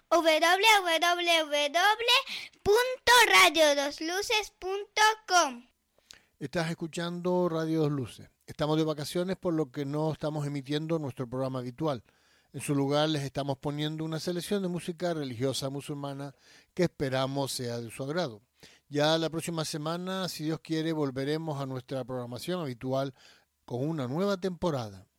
www.radiodosluces.com. Estás escuchando Radio Dos Luces. Estamos de vacaciones, por lo que no estamos emitiendo nuestro programa habitual. En su lugar les estamos poniendo una selección de música religiosa musulmana que esperamos sea de su agrado. Ya la próxima semana, si Dios quiere, volveremos a nuestra programación habitual con una nueva temporada.